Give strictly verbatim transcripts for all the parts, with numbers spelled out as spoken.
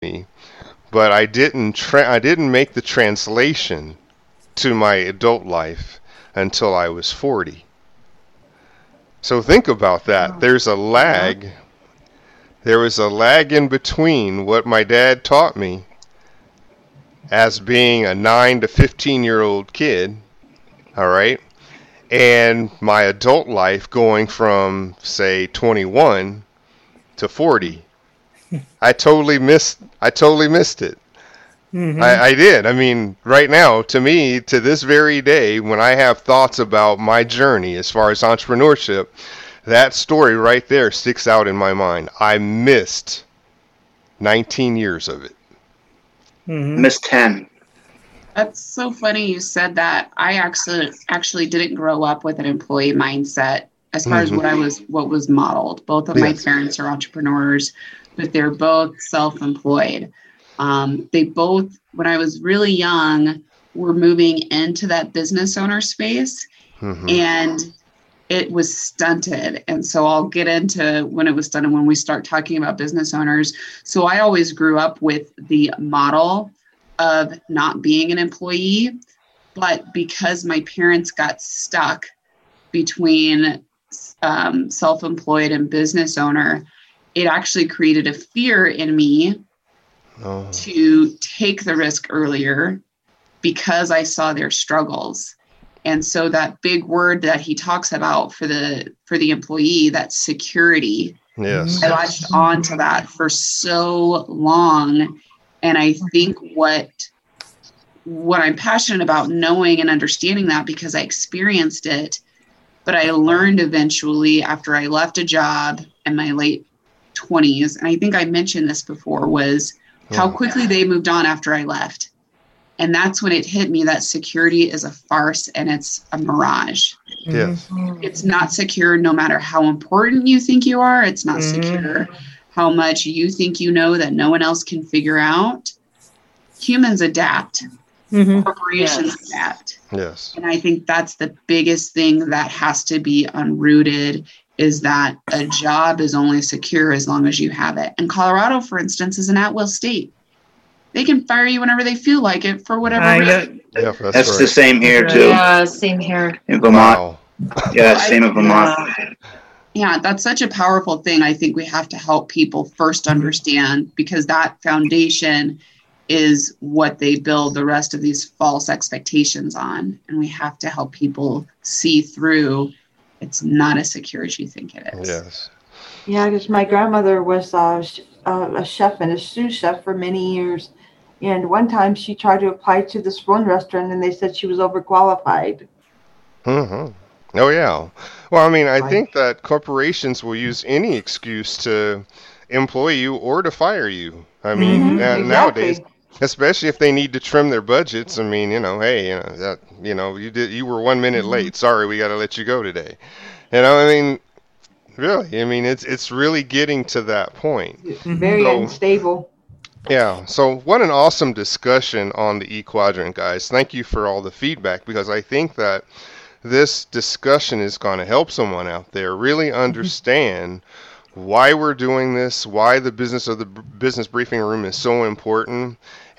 me, but I didn't tra- I didn't make the translation to my adult life until I was forty. So think about that. Oh, There's a yeah. lag. There was a lag in between what my dad taught me as being a nine to fifteen year old kid, all right, and my adult life going from, say, twenty-one to forty. I totally missed I totally missed it. I, Mm-hmm. I did. I mean, right now, to me, to this very day, when I have thoughts about my journey as far as entrepreneurship, that story right there sticks out in my mind. I missed nineteen years of it. Mm-hmm. Miss ten. That's so funny you said that. I actually actually didn't grow up with an employee mindset as far as Hmm. what I was what was modeled. Both of my Yes. parents are entrepreneurs, but they're both self-employed. Um, they both, when I was really young, were moving into that business owner space, Hmm. and it was stunted. And so I'll get into when it was stunted when we start talking about business owners. So I always grew up with the model of not being an employee, but because my parents got stuck between um, self-employed and business owner, it actually created a fear in me Oh. to take the risk earlier because I saw their struggles. And so that big word that he talks about for the for the employee, that security, Yes. I latched on to that for so long. And I think what what I'm passionate about, knowing and understanding that because I experienced it, but I learned eventually after I left a job in my late twenties, and I think I mentioned this before, was how Yeah. quickly they moved on after I left. And that's when it hit me that security is a farce and it's a mirage. Yes. It's not secure no matter how important you think you are. It's not Mhm. secure how much you think you know that no one else can figure out. Humans adapt. Mm-hmm. Corporations Yes. adapt. Yes. And I think that's the biggest thing that has to be unrooted, is that a job is only secure as long as you have it. And Colorado, for instance, is an at-will state. They can fire you whenever they feel like it for whatever I reason. know. Yeah, that's, That's right. the same here That's too. Yeah, same here. In Vermont. Wow. Yeah, same in Vermont. Yeah. Yeah, that's such a powerful thing. I think we have to help people first understand, because that foundation is what they build the rest of these false expectations on. And we have to help people see through it's not as secure as you think it is. Yes. Yeah, because my grandmother was uh, sh- uh, a chef and a sous chef for many years. And one time she tried to apply to this one restaurant and they said she was overqualified. Hmm. Oh, yeah. Well, I mean, I Like, think that corporations will use any excuse to employ you or to fire you. I mean, Mhm. na- nowadays, exactly. especially if they need to trim their budgets. I mean, you know, hey, you know that, you know, you did, you were one minute late. Sorry, we got to let you go today. You know, I mean, really, I mean, it's it's really getting to that point. Very So, unstable. yeah. So, what an awesome discussion on the E Quadrant, guys. Thank you for all the feedback, because I think that this discussion is going to help someone out there really understand why we're doing this, why the business of the b- business briefing room is so important,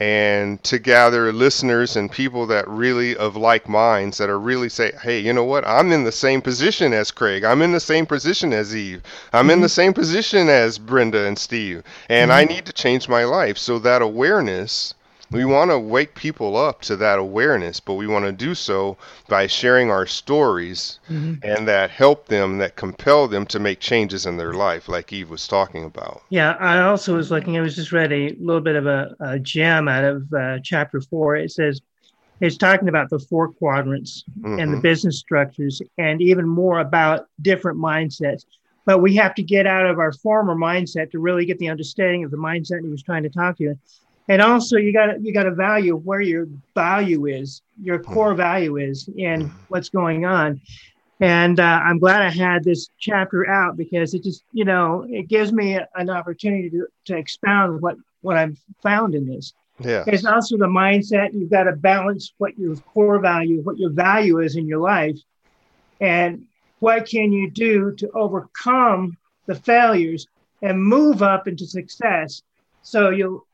and to gather listeners and people that really of like minds that are really say, hey, you know what? I'm in the same position as Craig. I'm in the same position as Eve. I'm in the same position as Brenda and Steve, and I need to change my life. So that awareness, we want to wake people up to that awareness, but we want to do so by sharing our stories Mhm. and that help them, that compel them to make changes in their life, like Eve was talking about. Yeah, I also was looking, I was just read a little bit of a, a gem out of uh, chapter four. It says, it's talking about the four quadrants and the Hmm. business structures, and even more about different mindsets. But we have to get out of our former mindset to really get the understanding of the mindset he was trying to talk to you. And also, you got to you got to value where your value is, your core value is, and what's going on. And uh, I'm glad I had this chapter out, because it just, you know, it gives me an opportunity to, to expound what, what I've found in this. Yeah. It's also the mindset. You've got to balance what your core value, what your value is in your life, and what can you do to overcome the failures and move up into success. So you'll